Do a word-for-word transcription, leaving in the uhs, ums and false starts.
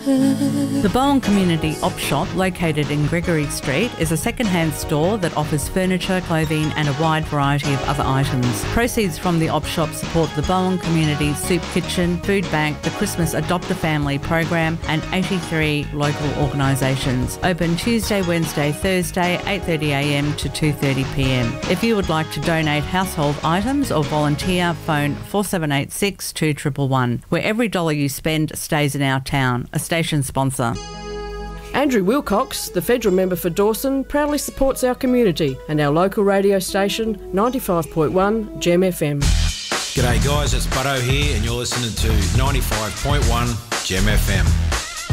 The Bowen Community Op Shop, located in Gregory Street, is a second-hand store that offers furniture, clothing and a wide variety of other items. Proceeds from the Op Shop support the Bowen Community Soup Kitchen, Food Bank, the Christmas Adopt a Family program and eighty-three local organisations. Open Tuesday, Wednesday, Thursday, eight thirty a m to two thirty p m. If you would like to donate household items or volunteer, phone four seven eight six, two one one one, where every dollar you spend stays in our town. A station sponsor. Andrew Wilcox, the federal member for Dawson, proudly supports our community and our local radio station ninety-five point one Gem F M. G'day guys, it's Butto here and you're listening to ninety-five point one Gem F M.